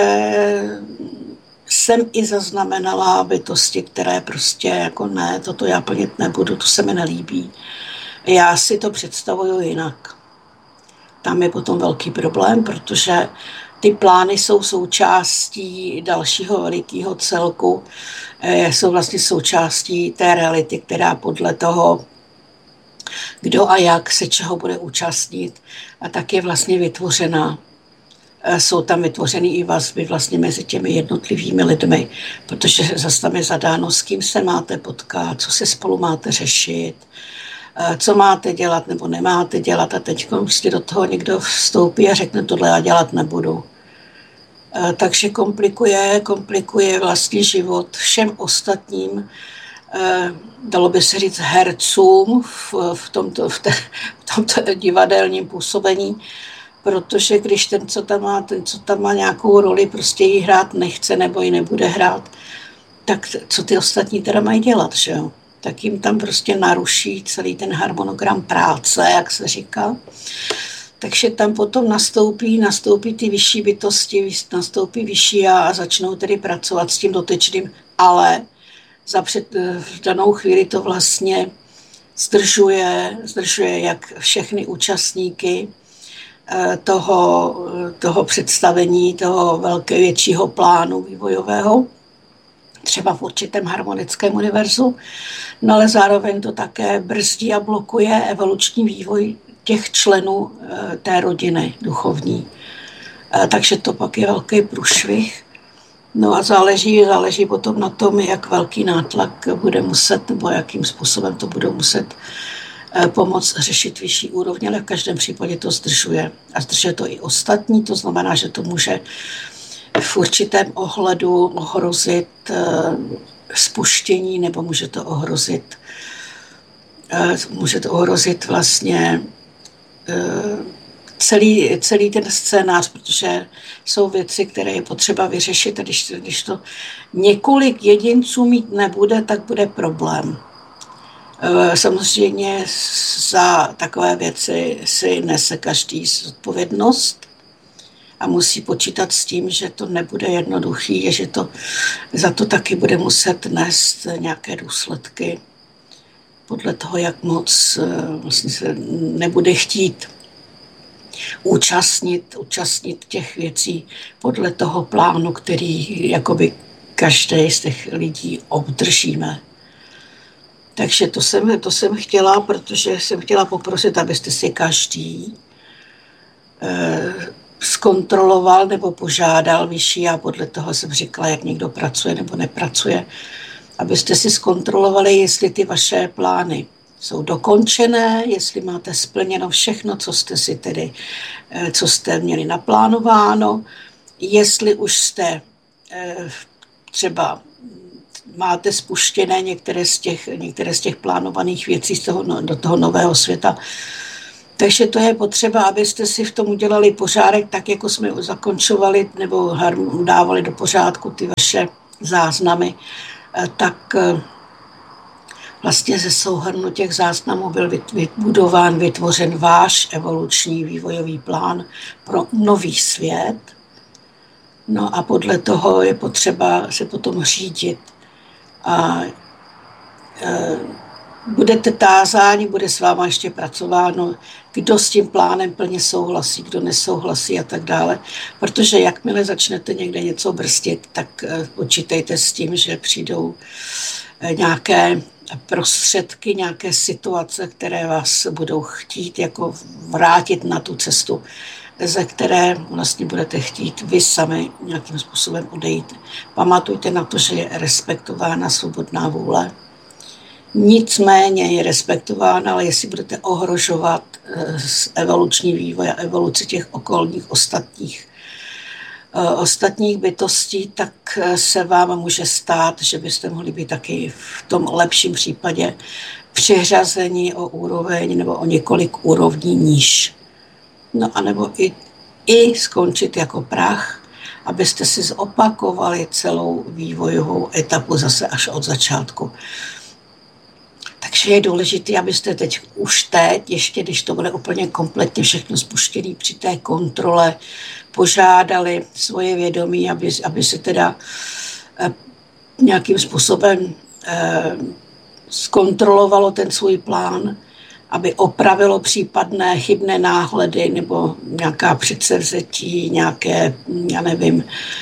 jsem i zaznamenala bytosti, které prostě jako ne, toto já plnit nebudu, to se mi nelíbí. Já si to představuju jinak. Tam je potom velký problém, protože ty plány jsou součástí dalšího velikého celku, jsou vlastně součástí té reality, která podle toho, kdo a jak se čeho bude účastnit, a tak je vlastně vytvořena. Jsou tam vytvořeny i vazby vlastně mezi těmi jednotlivými lidmi, protože zase tam je zadáno, s kým se máte potkat, co se spolu máte řešit, co máte dělat nebo nemáte dělat, a teď prostě do toho někdo vstoupí a řekne, tohle já dělat nebudu. Takže komplikuje, komplikuje vlastně život všem ostatním, dalo by se říct hercům v, v, tomto, v, te, v tomto divadelním působení, protože když ten, co tam má, ten, co tam má nějakou roli, prostě ji hrát nechce nebo ji nebude hrát, tak co ty ostatní teda mají dělat, že jo? Tak jim tam prostě naruší celý ten harmonogram práce, jak se říká. Takže tam potom nastoupí, nastoupí ty vyšší bytosti, nastoupí vyšší a začnou tedy pracovat s tím dotyčným, ale za před, v danou chvíli to vlastně zdržuje, zdržuje jak všechny účastníky toho, toho představení, toho velkého většího plánu vývojového, třeba v určitém harmonickém univerzu, no ale zároveň to také brzdí a blokuje evoluční vývoj těch členů té rodiny duchovní. Takže to pak je velký průšvih. No a záleží, záleží potom na tom, jak velký nátlak bude muset, nebo jakým způsobem to budou muset pomoct řešit vyšší úrovně, ale v každém případě to zdržuje. A zdržuje to i ostatní, to znamená, že to může v určitém ohledu ohrozit spuštění, nebo může to ohrozit, může to ohrozit vlastně celý, celý ten scénář, protože jsou věci, které je potřeba vyřešit, a když, když to několik jedinců mít nebude, tak bude problém. Samozřejmě za takové věci si nese každý zodpovědnost a musí počítat s tím, že to nebude jednoduchý, že to, za to taky bude muset nést nějaké důsledky podle toho, jak moc vlastně se nebude chtít účastnit, účastnit těch věcí podle toho plánu, který jakoby každý z těch lidí obdržíme. Takže to jsem, to jsem chtěla, protože jsem chtěla poprosit, abyste si každý eh, zkontroloval nebo požádal vyšší, a podle toho jsem říkala, jak někdo pracuje nebo nepracuje, abyste si zkontrolovali, jestli ty vaše plány jsou dokončené, jestli máte splněno všechno, co jste si tedy, eh, co jste měli naplánováno, jestli už jste eh, třeba máte spuštěné některé z těch, některé z těch plánovaných věcí z toho, do toho nového světa. Takže to je potřeba, abyste si v tom udělali pořádek, tak jako jsme zakončovali nebo dávali do pořádku ty vaše záznamy, tak vlastně ze souhrnu těch záznamů byl vybudován, vytvořen váš evoluční vývojový plán pro nový svět. No a podle toho je potřeba se potom řídit. A budete tázáni, bude s váma ještě pracováno, kdo s tím plánem plně souhlasí, kdo nesouhlasí a tak dále. Protože jakmile začnete někde něco brzdit, tak počítejte s tím, že přijdou nějaké prostředky, nějaké situace, které vás budou chtít jako vrátit na tu cestu, ze které vlastně budete chtít vy sami nějakým způsobem odejít. Pamatujte na to, že je respektována svobodná vůle. Nicméně je respektována, ale jestli budete ohrožovat evoluční vývoj a evoluci těch okolních ostatních, ostatních bytostí, tak se vám může stát, že byste mohli být taky v tom lepším případě přiřazení o úroveň nebo o několik úrovní níž. No a nebo i, i skončit jako prach, abyste si zopakovali celou vývojovou etapu zase až od začátku. Takže je důležité, abyste teď už teď, ještě když to bude úplně kompletně všechno spuštěné při té kontrole, požádali svoje vědomí, aby, aby se teda eh, nějakým způsobem eh, zkontrolovalo ten svůj plán, aby opravilo případné chybné náhledy nebo nějaká předsevzetí, nějaké, já nevím,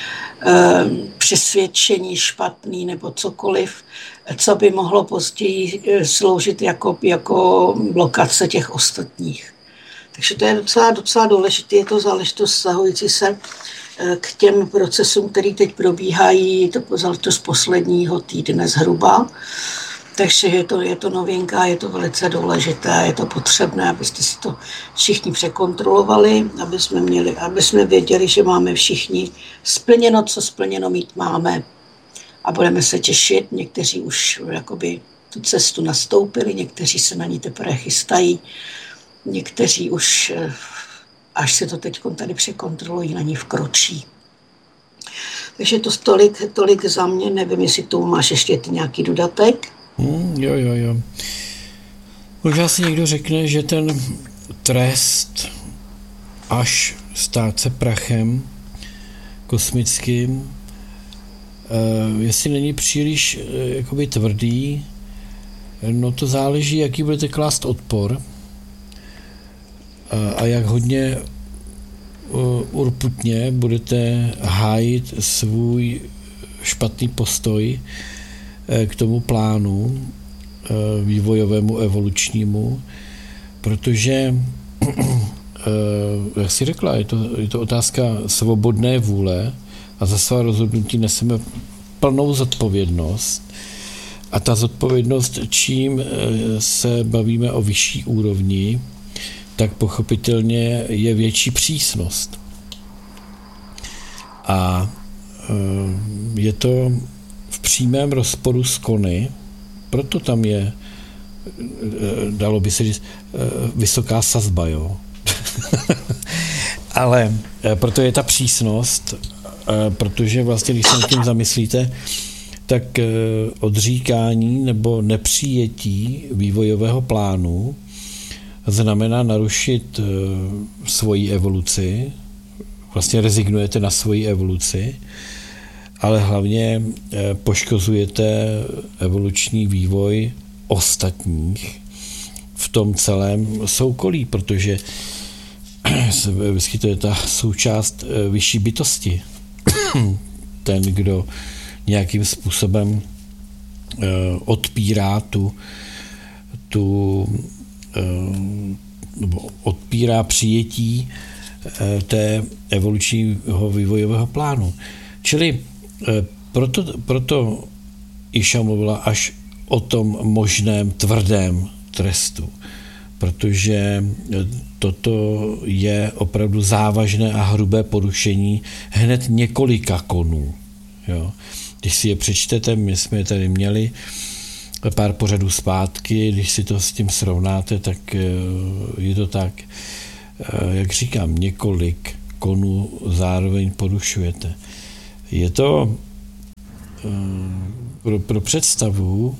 přesvědčení špatný nebo cokoliv, co by mohlo později sloužit jako, jako blokace těch ostatních. Takže to je docela, docela důležité, je to záležitost zahující se k těm procesům, které teď probíhají, to záležitost posledního týdne zhruba. Takže je to, je to novinka, je to velice důležité, je to potřebné, abyste si to všichni překontrolovali, aby jsme, měli, aby jsme věděli, že máme všichni splněno, co splněno mít máme. A budeme se těšit, někteří už jakoby tu cestu nastoupili, někteří se na ní teprve chystají, někteří už, až se to teď tady překontrolují, na ní vkročí. Takže to tolik, tolik za mě, nevím, jestli tu máš ještě ty nějaký dodatek. Hmm, jo, jo, jo. Možná si někdo řekne, že ten trest až stát se prachem kosmickým, eh, jestli není příliš eh, jakoby tvrdý, no to záleží, jaký budete klást odpor a, a jak hodně uh, urputně budete hájit svůj špatný postoj k tomu plánu vývojovému, evolučnímu, protože, jak jsi řekla, je to, je to otázka svobodné vůle a za svá rozhodnutí neseme plnou zodpovědnost. A ta zodpovědnost, čím se bavíme o vyšší úrovni, tak pochopitelně je větší přísnost. A je to v přímém rozporu s kony, proto tam je, dalo by se říct, vysoká sazba, jo. Ale proto je ta přísnost, protože vlastně, když se nad tím zamyslíte, tak odříkání nebo nepřijetí vývojového plánu znamená narušit svoji evoluci, vlastně rezignujete na svoji evoluci, ale hlavně poškozujete evoluční vývoj ostatních v tom celém soukolí, protože se vyskytuje ta součást vyšší bytosti. Ten, kdo nějakým způsobem odpírá tu, tu nebo odpírá přijetí té evolučního vývojového plánu. Čili proto, proto Iša mluvila až o tom možném tvrdém trestu, protože toto je opravdu závažné a hrubé porušení hned několika konů. Jo. Když si je přečtete, my jsme je tady měli pár pořadů zpátky, když si to s tím srovnáte, tak je to tak, jak říkám, několik konů zároveň porušujete. Je to pro, pro představu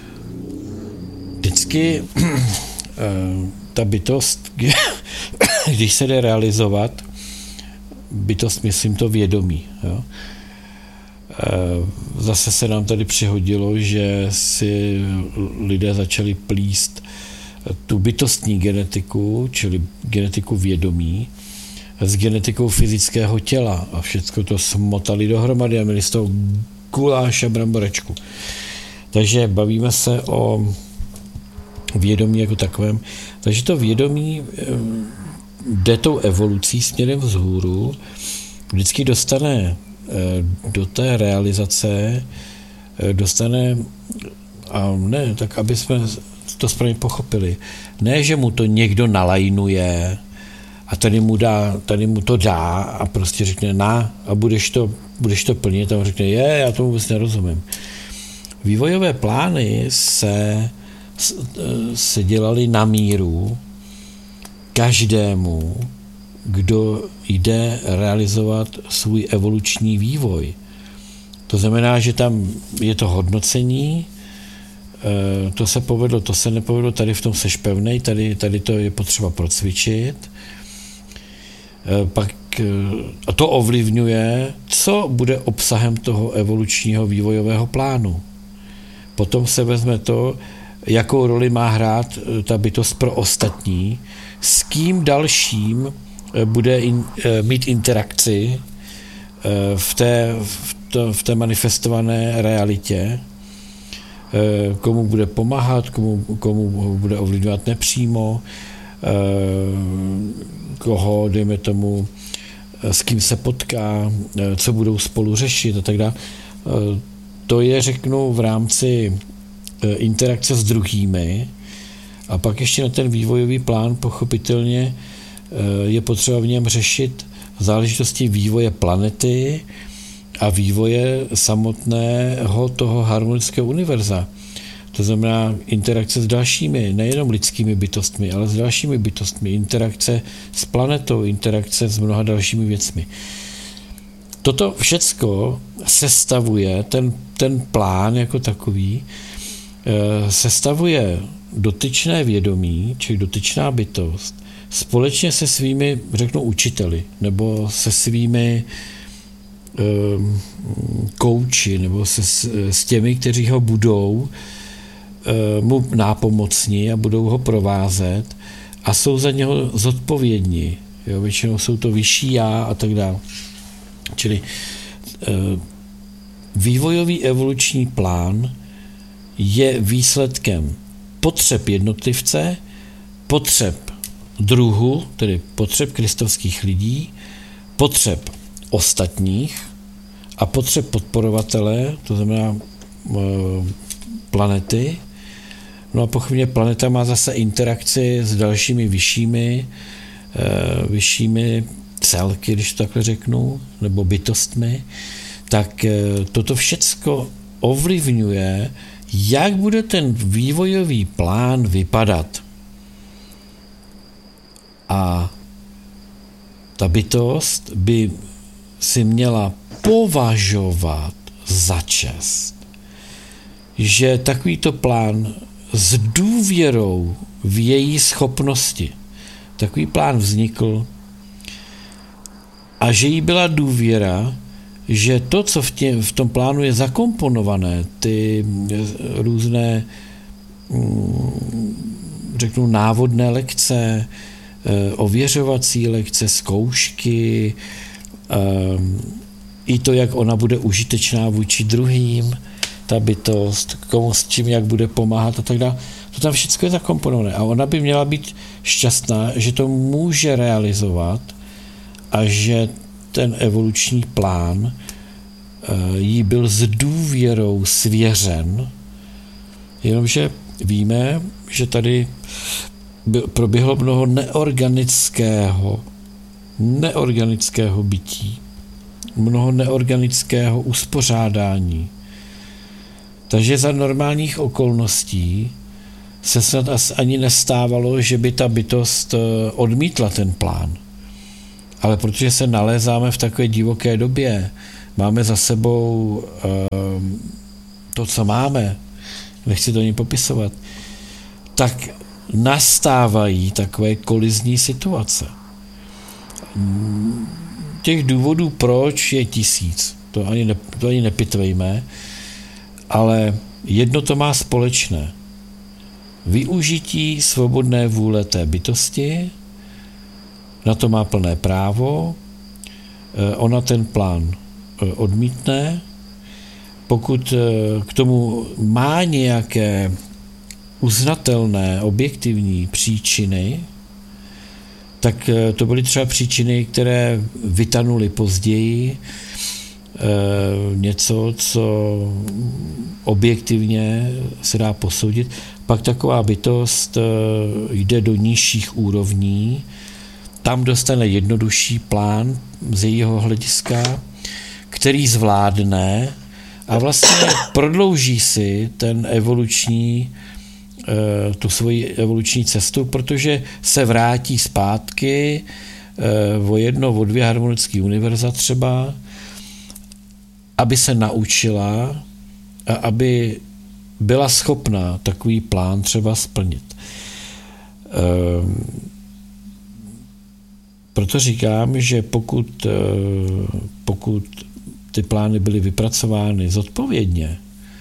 vždycky ta bytost, když se jde realizovat, bytost, myslím to vědomí, jo? Zase se nám tady přihodilo, že si lidé začali plíst tu bytostní genetiku, čili genetiku vědomí, s genetikou fyzického těla a všechno to smotali dohromady a měli z toho guláš a bramborečku. Takže bavíme se o vědomí jako takovém. Takže to vědomí jde tou evolucí směrem vzhůru, vždycky dostane do té realizace, dostane, a ne, tak aby jsme to správně pochopili, ne, že mu to někdo nalajnuje a tady mu, dá, tady mu to dá a prostě řekne na a budeš to, budeš to plnit a on řekne je, já tomu vůbec nerozumím. Vývojové plány se, se dělaly na míru každému, kdo jde realizovat svůj evoluční vývoj. To znamená, že tam je to hodnocení, to se povedlo, to se nepovedlo, tady v tom seš pevnej, tady, tady to je potřeba procvičit. Pak, a to ovlivňuje, co bude obsahem toho evolučního vývojového plánu. Potom se vezme to, jakou roli má hrát ta bytost pro ostatní, s kým dalším bude in, mít interakci v té, v, to, v té manifestované realitě, komu bude pomáhat, komu, komu bude ovlivňovat nepřímo, koho, dejme tomu, s kým se potká, co budou spolu řešit a tak dále. To je, řeknu, v rámci interakce s druhými a pak ještě na ten vývojový plán pochopitelně je potřeba v něm řešit záležitosti vývoje planety a vývoje samotného toho harmonického univerza. To znamená interakce s dalšími, nejenom lidskými bytostmi, ale s dalšími bytostmi, interakce s planetou, interakce s mnoha dalšími věcmi. Toto všecko sestavuje, ten, ten plán jako takový, sestavuje dotyčné vědomí, čili dotyčná bytost, společně se svými, řeknu, učiteli, nebo se svými um, kouči, nebo se, s těmi, kteří ho budou um, mu nápomocní a budou ho provázet a jsou za něho zodpovědní. Jo, většinou jsou to vyšší já a tak dále. Čili um, vývojový evoluční plán je výsledkem potřeb jednotlivce, potřeb druhu, tedy potřeb kristovských lidí, potřeb ostatních a potřeb podporovatele, to znamená e, planety. No a pochopně planeta má zase interakci s dalšími vyššími, e, vyššími celky, když to takhle řeknu, nebo bytostmi, tak e, toto všecko ovlivňuje, jak bude ten vývojový plán vypadat. A ta bytost by si měla považovat za čest, že takovýto plán s důvěrou v její schopnosti, takový plán vznikl a že jí byla důvěra, že to, co v, tě, v tom plánu je zakomponované, ty různé, řeknu, návodné lekce, ověřovací lekce, zkoušky, i to, jak ona bude užitečná vůči druhým, ta bytost, komu s čím, jak bude pomáhat a tak dále. To tam všechno je zakomponované a ona by měla být šťastná, že to může realizovat a že ten evoluční plán jí byl s důvěrou svěřen, jenomže víme, že tady proběhlo mnoho neorganického, neorganického bytí, mnoho neorganického uspořádání. Takže za normálních okolností se snad ani nestávalo, že by ta bytost odmítla ten plán. Ale protože se nalézáme v takové divoké době, máme za sebou to, co máme, nechci to ani popisovat, tak nastávají takové kolizní situace. Těch důvodů, proč, je tisíc. to ani, ne, to ani nepitvejme, ale jedno to má společné. Využití svobodné vůle té bytosti, na to má plné právo, ona ten plán odmítne, pokud k tomu má nějaké uznatelné, objektivní příčiny, tak to byly třeba příčiny, které vytanuly později, něco, co objektivně se dá posoudit. Pak taková bytost jde do nižších úrovní, tam dostane jednodušší plán z jejího hlediska, který zvládne a vlastně prodlouží si ten evoluční, tu svoji evoluční cestu, protože se vrátí zpátky o jedno, o dvě harmonické univerza třeba, aby se naučila a aby byla schopná takový plán třeba splnit. Proto říkám, že pokud, pokud ty plány byly vypracovány zodpovědně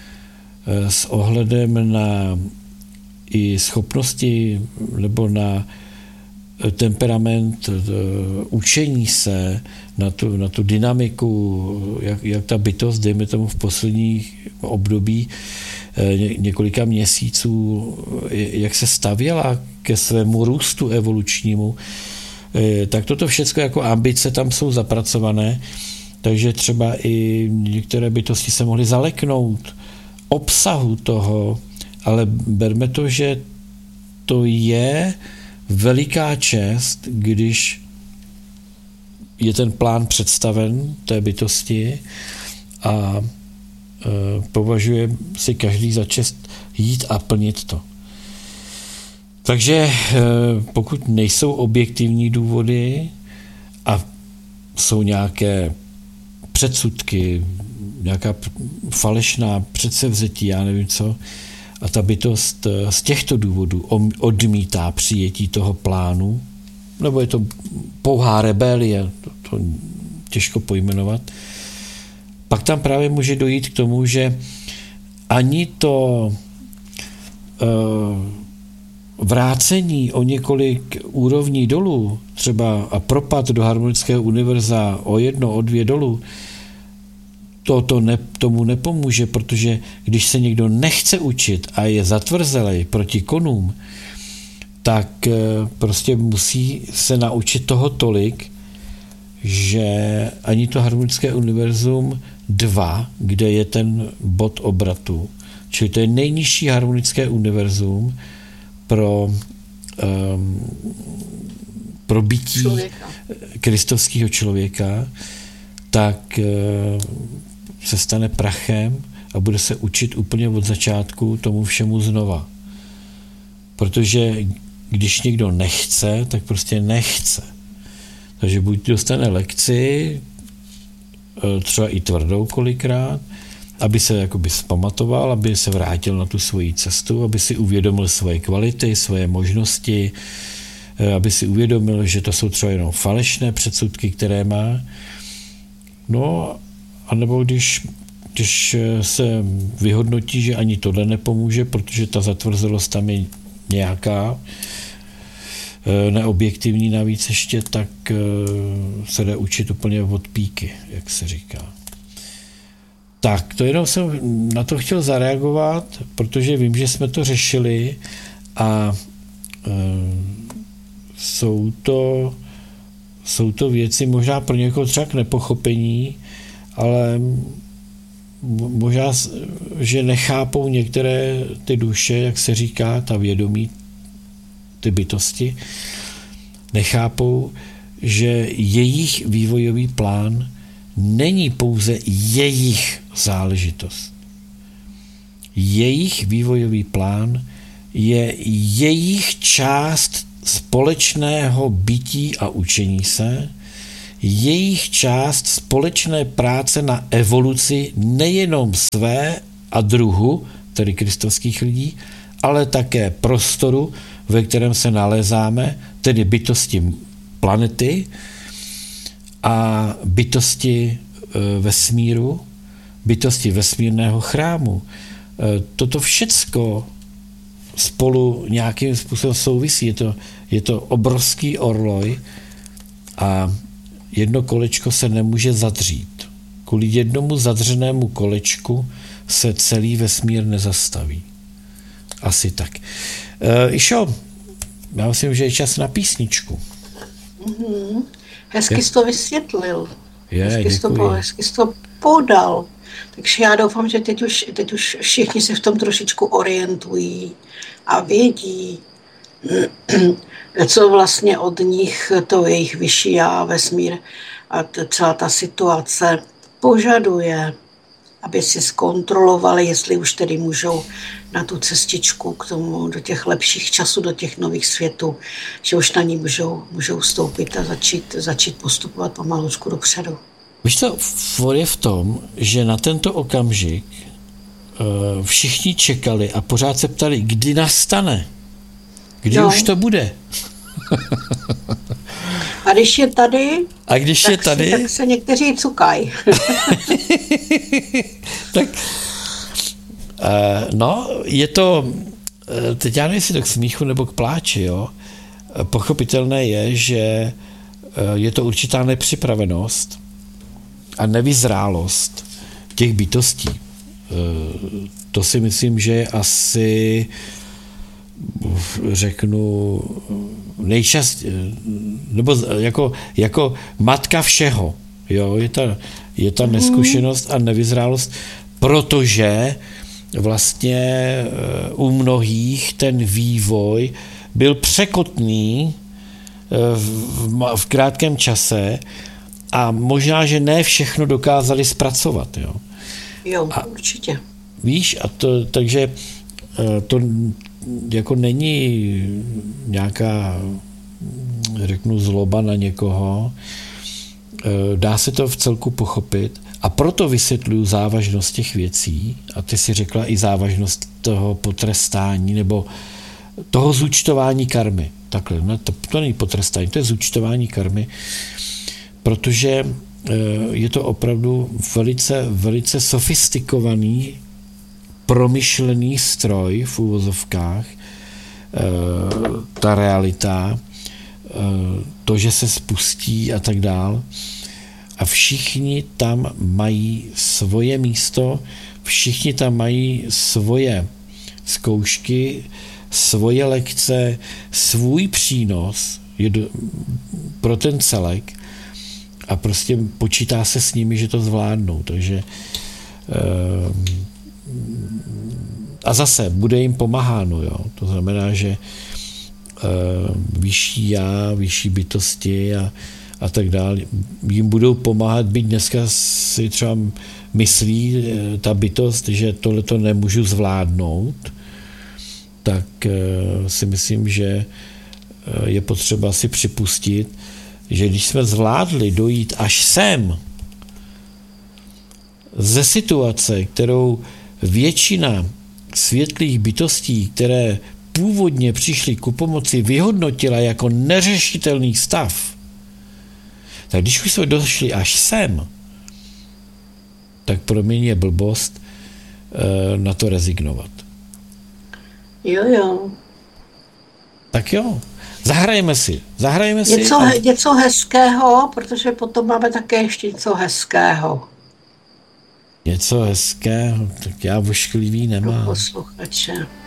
s ohledem na i schopnosti nebo na temperament učení se, na tu, na tu dynamiku, jak, jak ta bytost, dejme tomu v posledních období ně, několika měsíců, jak se stavěla ke svému růstu evolučnímu, tak toto všechno jako ambice tam jsou zapracované, takže třeba i některé bytosti se mohly zaleknout obsahu toho, ale berme to, že to je veliká čest, když je ten plán představen té bytosti a e, považuje si každý za čest jít a plnit to. Takže e, pokud nejsou objektivní důvody a jsou nějaké předsudky, nějaká falešná předsevzetí, já nevím co, a ta bytost z těchto důvodů odmítá přijetí toho plánu, nebo je to pouhá rebelie, to, to těžko pojmenovat, pak tam právě může dojít k tomu, že ani to uh, vrácení o několik úrovní dolů, třeba a propad do harmonického univerza o jedno, o dvě dolů, to, to ne, tomu nepomůže, protože když se někdo nechce učit a je zatvrzelej proti konům, tak prostě musí se naučit toho tolik, že ani to harmonické univerzum dva, kde je ten bod obratu, čili to je nejnižší harmonické univerzum pro, um, pro bytí člověka. Kristovského člověka, tak uh, se stane prachem a bude se učit úplně od začátku tomu všemu znova. Protože když někdo nechce, tak prostě nechce. Takže buď dostane lekci, třeba i tvrdou kolikrát, aby se jakoby zpamatoval, aby se vrátil na tu svoji cestu, aby si uvědomil svoje kvality, svoje možnosti, aby si uvědomil, že to jsou třeba jenom falešné předsudky, které má. No, anebo když, když se vyhodnotí, že ani tohle nepomůže, protože ta zatvrzelost tam je nějaká, neobjektivní navíc ještě, tak se jde učit úplně od píky, jak se říká. Tak, to jenom jsem na to chtěl zareagovat, protože vím, že jsme to řešili a e, jsou to, jsou to věci možná pro někoho třeba k nepochopení, ale možná, že nechápou některé ty duše, jak se říká, ta vědomí, ty bytosti, nechápou, že jejich vývojový plán není pouze jejich záležitost. Jejich vývojový plán je jejich část společného bytí a učení se, jejich část společné práce na evoluci nejenom své a druhu, tedy kristovských lidí, ale také prostoru, ve kterém se nalézáme, tedy bytosti planety a bytosti vesmíru, bytosti vesmírného chrámu. Toto všecko spolu nějakým způsobem souvisí. Je to, je to obrovský orloj a jedno kolečko se nemůže zadřít. Kvůli jednomu zadřenému kolečku se celý vesmír nezastaví. Asi tak. E, Išo, já myslím, že je čas na písničku. Mm-hmm. Hezky je? Jsi to vysvětlil. Je, hezky, jsi to, hezky jsi to podal. Takže já doufám, že teď už, teď už všichni se v tom trošičku orientují a vědí, co vlastně od nich to jejich vyšší já, vesmír a celá ta situace požaduje, aby si zkontrolovali, jestli už tedy můžou na tu cestičku k tomu, do těch lepších časů, do těch nových světů, že už na ní můžou, můžou vstoupit a začít, začít postupovat pomalučku dopředu. Víš co, for je v tom, že na tento okamžik uh, všichni čekali a pořád se ptali, kdy nastane, kdy no. už to bude. A když je tady, a když tak, je tady se, tak se někteří cukají. tak uh, no, je to, uh, teď já nevím, jestli to k smíchu nebo k pláči, jo. Pochopitelné je, že uh, je to určitá nepřipravenost a nevyzrálost těch bytostí. To si myslím, že je asi, řeknu, nejčast, nebo jako, jako matka všeho. Jo? Je ta, je ta neskušenost a nevyzrálost, protože vlastně u mnohých ten vývoj byl překotný v, v krátkém čase a možná, že ne všechno dokázali zpracovat. Jo, jo a, určitě. Víš, a to, takže to jako není nějaká, řeknu, zloba na někoho. Dá se to v celku pochopit a proto vysvětluju závažnost těch věcí a ty si řekla i závažnost toho potrestání nebo toho zúčtování karmy. Takhle, no, to, to není potrestání, to je zúčtování karmy, protože je to opravdu velice, velice sofistikovaný, promyšlený stroj v uvozovkách, ta realita, to, že se spustí a tak dál. A všichni tam mají svoje místo, všichni tam mají svoje zkoušky, svoje lekce, svůj přínos pro ten celek a prostě počítá se s nimi, že to zvládnou. Takže a zase bude jim pomáháno. Jo? To znamená, že vyšší já, vyšší bytosti a, a tak dále jim budou pomáhat, byť dneska si třeba myslí ta bytost, že tohleto nemůžu zvládnout, tak si myslím, že je potřeba si připustit, že když jsme zvládli dojít až sem ze situace, kterou většina světlých bytostí, které původně přišly ku pomoci, vyhodnotila jako neřešitelný stav, tak když už jsme došli až sem, tak pro mě je blbost na to rezignovat. Jo, jo. Tak jo, zahrajeme si. Zahrajeme si. Něco, a... něco hezkého, protože potom máme také ještě něco hezkého. Něco hezkého, tak já vošklivý nemám. Pro posluchače.